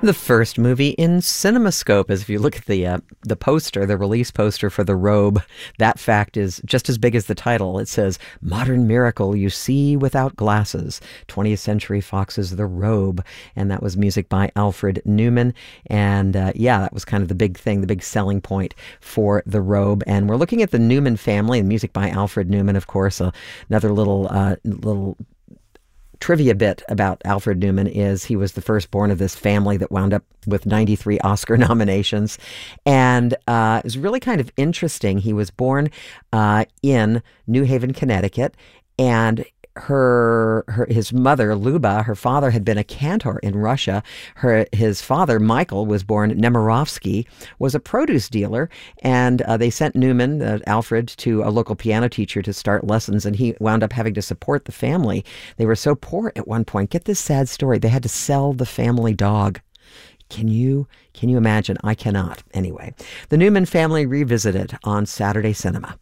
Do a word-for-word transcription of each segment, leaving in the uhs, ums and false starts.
The first movie in CinemaScope, as if you look at the uh, the poster, the release poster for The Robe, that fact is just as big as the title. It says, "Modern Miracle You See Without Glasses, twentieth Century Fox's The Robe." And that was music by Alfred Newman. And uh, yeah, that was kind of the big thing, the big selling point for The Robe. And we're looking at the Newman family, and music by Alfred Newman, of course. Uh, another little uh, little... trivia bit about Alfred Newman is he was the firstborn of this family that wound up with ninety-three Oscar nominations. And uh, it was really kind of interesting. He was born uh, in New Haven, Connecticut, and her, her his mother, Luba, her father had been a cantor in Russia. Her His father, Michael, was born Nemirovsky, was a produce dealer, and uh, they sent Newman, uh, Alfred, to a local piano teacher to start lessons, and he wound up having to support the family. They were so poor at one point. Get this sad story. They had to sell the family dog. Can you can you imagine? I cannot. Anyway, the Newman family revisited on Saturday Cinema.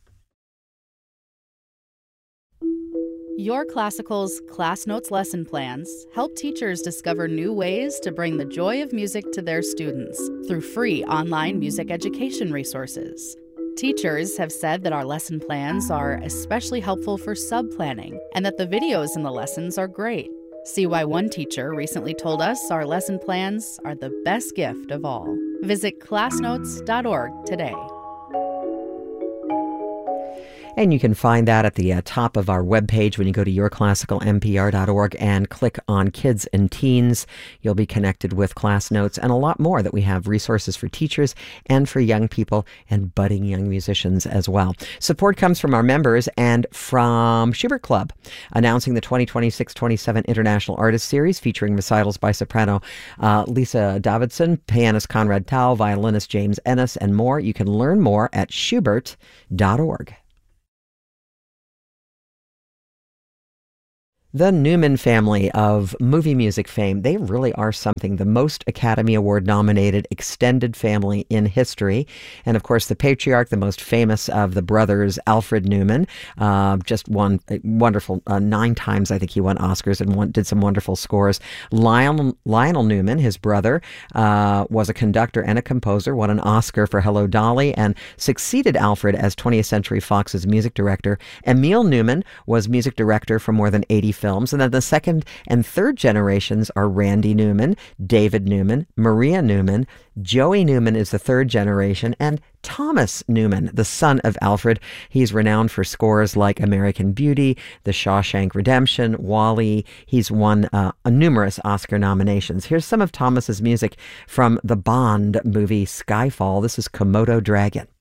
Your Classical's Class Notes lesson plans help teachers discover new ways to bring the joy of music to their students through free online music education resources. Teachers have said that our lesson plans are especially helpful for sub-planning and that the videos in the lessons are great. See why one teacher recently told us our lesson plans are the best gift of all. Visit class notes dot org today. And you can find that at the uh, top of our webpage when you go to your classical m p r dot org and click on Kids and Teens. You'll be connected with class notes and a lot more that we have, resources for teachers and for young people and budding young musicians as well. Support comes from our members and from Schubert Club, announcing the twenty twenty-six twenty-seven International Artist Series featuring recitals by soprano uh, Lisa Davidson, pianist Conrad Tao, violinist James Ennis, and more. You can learn more at schubert dot org. The Newman family of movie music fame, they really are something. The most Academy Award nominated extended family in history. And of course, the patriarch, the most famous of the brothers, Alfred Newman, uh, just won wonderful, uh, nine times I think he won Oscars and won, did some wonderful scores. Lionel, Lionel Newman, his brother, uh, was a conductor and a composer, won an Oscar for Hello, Dolly, and succeeded Alfred as twentieth Century Fox's music director. Emil Newman was music director for more than eighty films. And then the second and third generations are Randy Newman, David Newman, Maria Newman, Joey Newman is the third generation, and Thomas Newman, the son of Alfred. He's renowned for scores like American Beauty, The Shawshank Redemption, WALL-E. He's won uh, numerous Oscar nominations. Here's some of Thomas's music from the Bond movie Skyfall. This is Komodo Dragon.